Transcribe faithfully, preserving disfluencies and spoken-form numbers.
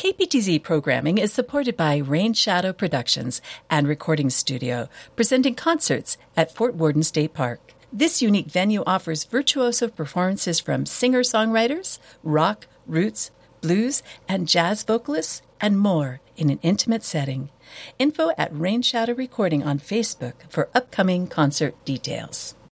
K P T Z programming is supported by Rain Shadow Productions and Recording Studio, presenting concerts at Fort Worden State Park. This unique venue offers virtuoso performances from singer-songwriters, rock, roots, blues, and jazz vocalists, and more in an intimate setting. Info at Rain Shadow Recording on Facebook for upcoming concert details.